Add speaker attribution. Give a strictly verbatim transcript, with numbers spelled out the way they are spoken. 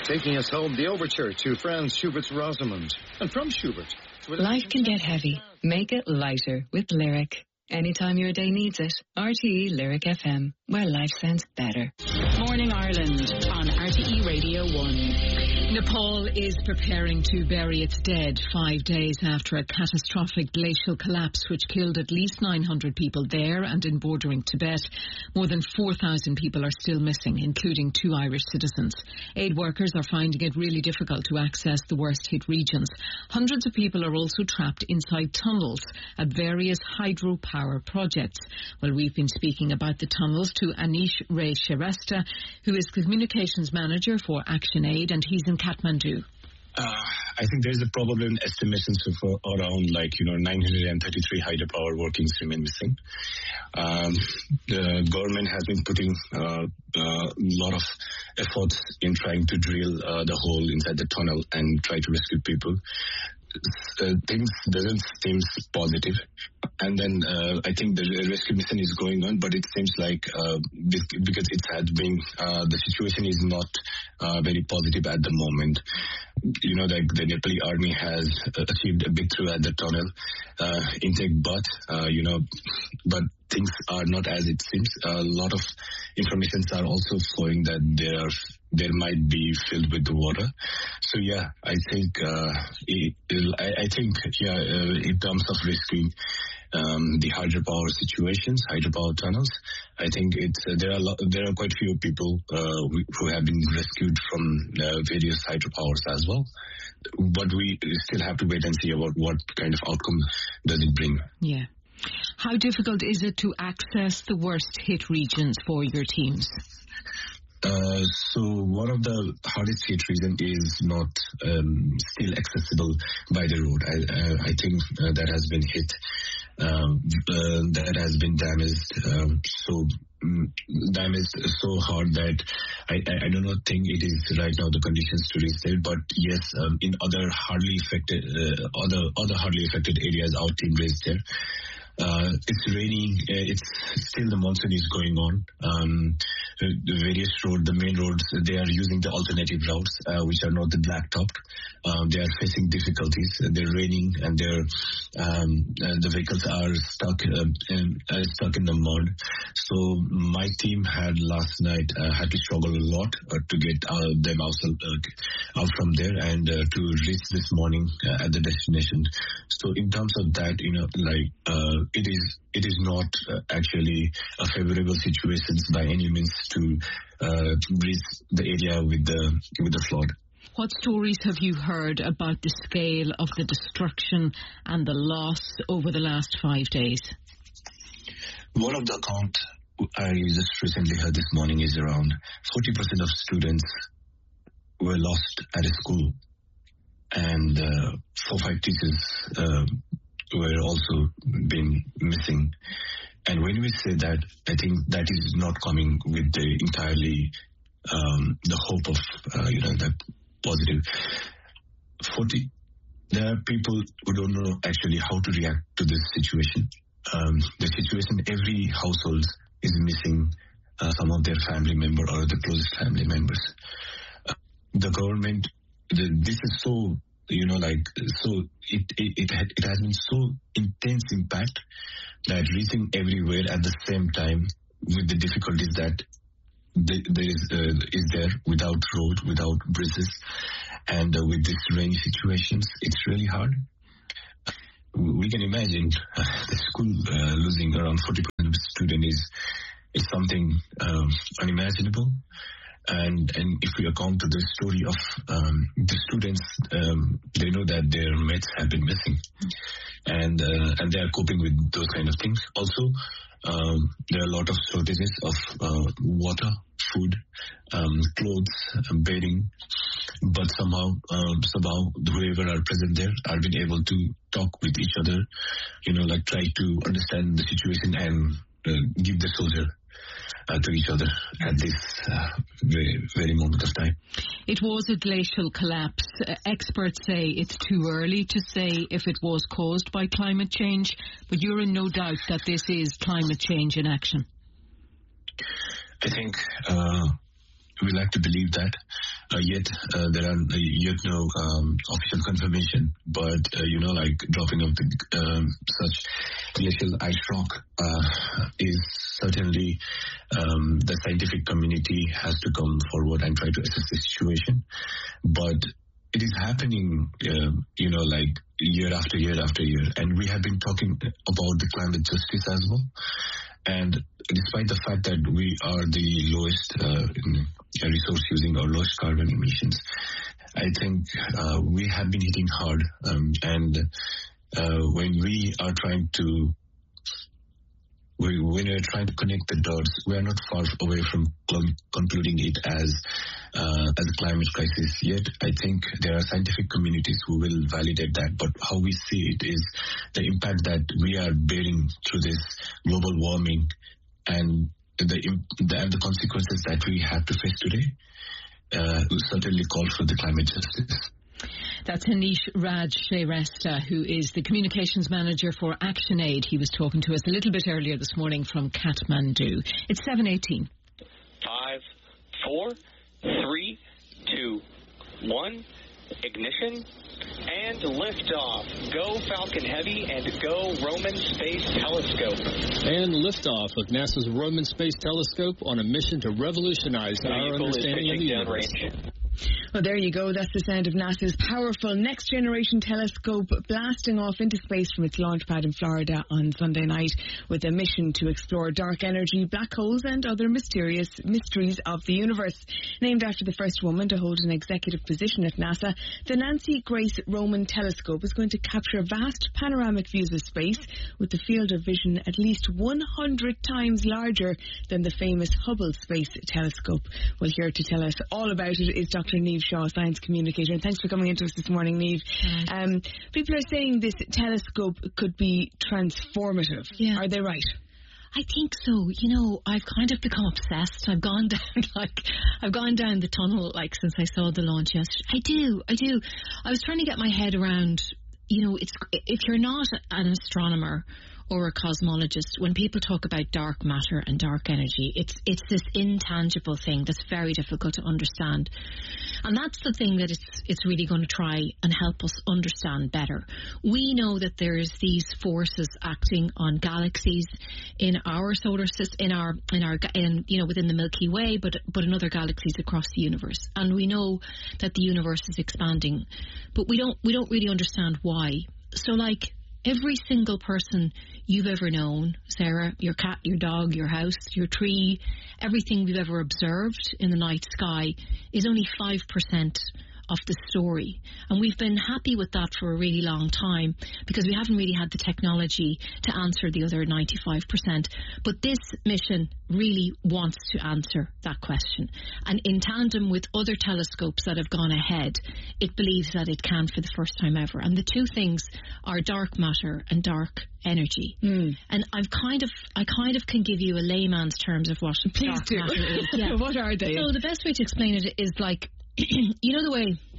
Speaker 1: Taking us home, the overture to Franz Schubert's Rosamund. And from Schubert...
Speaker 2: Life can get heavy. Make it lighter with Lyric. Anytime your day needs it. R T E Lyric F M, where life sounds better.
Speaker 3: Morning Ireland on R T E Radio one. Nepal is preparing to bury its dead five days after a catastrophic glacial collapse which killed at least nine hundred people there and in bordering Tibet. More than four thousand people are still missing, including two Irish citizens. Aid workers are finding it really difficult to access the worst-hit regions. Hundreds of people are also trapped inside tunnels at various hydropower projects. Well, we've been speaking about the tunnels to Anish Ray Shrestha, who is Communications Manager for Action Aid, and he's in Kathmandu.
Speaker 4: Uh, I think there is a probable estimation of around like, you know, nine hundred thirty-three hydropower workings remain missing. Um, the government has been putting a uh, uh, lot of efforts in trying to drill uh, the hole inside the tunnel and try to rescue people. Uh, things doesn't seem positive, and then uh, I think the rescue mission is going on, but it seems like uh, because it has been uh, the situation is not uh, very positive at the moment. You know, like the Nepali army has achieved a breakthrough at the tunnel uh, intake, but uh, you know, but things are not as it seems. A lot of information are also showing that there are there might be filled with the water. So yeah, I think uh, it, I, I think yeah, uh, in terms of rescuing um, the hydropower situations, hydropower tunnels, I think it's uh, there are lo- there are quite few people uh, who have been rescued from uh, various hydropowers as well. But we still have to wait and see about what kind of outcome does it bring.
Speaker 3: Yeah. How difficult is it to access the worst hit regions for your teams?
Speaker 4: Uh, so one of the hardest hit regions is not um, still accessible by the road. I, uh, I think uh, that has been hit, um, uh, that has been damaged, um, so um, damaged so hard that I, I, I do not think it is right now the conditions to reach there. But yes, um, in other hardly affected, uh, other other hardly affected areas, our team is there. Uh, it's raining. Uh, it's still the monsoon is going on. Um, the various roads, the main roads, they are using the alternative routes, uh, which are not the blacktopped. Um, they are facing difficulties. They're raining, and they're um, uh, the vehicles are stuck uh, in, uh, stuck in the mud. So my team had last night uh, had to struggle a lot uh, to get uh, them out, uh, out from there and uh, to reach this morning uh, at the destination. So in terms of that, you know, like. Uh, It is it is not uh, actually a favorable situation by any means to uh, reach the area with the with the flood.
Speaker 3: What stories have you heard about the scale of the destruction and the loss over the last five days?
Speaker 4: One of the accounts I just recently heard this morning is around forty percent of students were lost at a school, and uh, four or five teachers Uh, were also been missing. And when we say that, I think that is not coming with the entirely um, the hope of uh, you know that positive. Forty, there are people who don't know actually how to react to this situation. Um, the situation, every household is missing uh, some of their family member or the closest family members. Uh, the government, the, this is so. You know, like, so it it it, had, it has been so intense impact that reaching everywhere at the same time with the difficulties that there is uh, is there without road, without bridges, and uh, with these rainy situations, it's really hard. We can imagine uh, the school uh, losing around forty percent of the student is is something uh, unimaginable. And and if we account to the story of um, the students, um, they know that their mates have been missing, and uh, and they are coping with those kind of things. Also, um, there are a lot of shortages of uh, water, food, um, clothes, um, bedding. But somehow, um, somehow, whoever are present there are being able to talk with each other. You know, like try to understand the situation and uh, give the soldier. Uh, to each other at this uh, very, very moment of time.
Speaker 3: It was a glacial collapse. Uh, experts say it's too early to say if it was caused by climate change, but you're in no doubt that this is climate change in action.
Speaker 4: I think uh, we like to believe that. uh, yet uh, there are uh, yet no um, official confirmation, but uh, you know, like dropping of the, um, such glacial ice rock uh, is certainly um, the scientific community has to come forward and try to assess the situation. But it is happening, uh, you know, like year after year after year, and we have been talking about the climate justice as well. And despite the fact that we are the lowest uh, in resource using or lowest carbon emissions, I think uh, we have been hitting hard. Um, and uh, when we are trying to we, when we're trying to connect the dots, we are not far away from concluding it as uh, as a climate crisis yet. I think there are scientific communities who will validate that, but how we see it is the impact that we are bearing through this global warming and the, the and the consequences that we have to face today uh, will certainly call for the climate justice.
Speaker 3: That's Hanish Raj Shrestha, who is the communications manager for ActionAid. He was talking to us a little bit earlier this morning from Kathmandu. It's seven eighteen.
Speaker 5: Five, four, three, two, one, ignition, and liftoff. Go Falcon Heavy and go Roman Space Telescope.
Speaker 6: And liftoff of NASA's Roman Space Telescope on a mission to revolutionize our understanding of the universe.
Speaker 7: Well, there you go. That's the sound of NASA's powerful next-generation telescope blasting off into space from its launch pad in Florida on Sunday night with a mission to explore dark energy, black holes and other mysterious mysteries of the universe. Named after the first woman to hold an executive position at NASA, the Nancy Grace Roman Telescope is going to capture vast panoramic views of space with the field of vision at least one hundred times larger than the famous Hubble Space Telescope. Well, here to tell us all about it is Doctor Niamh Shaw, science communicator. And thanks for coming into us this morning, Niamh. Mm. Um, people are saying this telescope could be transformative.
Speaker 3: Yeah.
Speaker 7: Are they right?
Speaker 3: I think so. You know, I've kind of become obsessed. I've gone down like I've gone down the tunnel like since I saw the launch yesterday. I do, I do. I was trying to get my head around. You know, it's if you're not an astronomer or a cosmologist, when people talk about dark matter and dark energy, it's it's this intangible thing that's very difficult to understand. And that's the thing that it's it's really going to try and help us understand better. We know that there's these forces acting on galaxies in our solar system, in our in our in, you know within the Milky Way, but but in other galaxies across the universe. And we know that the universe is expanding, but we don't we don't really understand why. So like every single person you've ever known, Sarah, your cat, your dog, your house, your tree, everything we've ever observed in the night sky is only five percent of the story. And we've been happy with that for a really long time because we haven't really had the technology to answer the other ninety-five percent. But this mission really wants to answer that question. And in tandem with other telescopes that have gone ahead, it believes that it can for the first time ever. And the two things are dark matter and dark energy. Mm. And I've kind of, I kind of can give you a layman's terms of what
Speaker 7: Please
Speaker 3: dark
Speaker 7: do.
Speaker 3: matter is. Yeah.
Speaker 7: What are they?
Speaker 3: So the best way to explain it is like, you know the way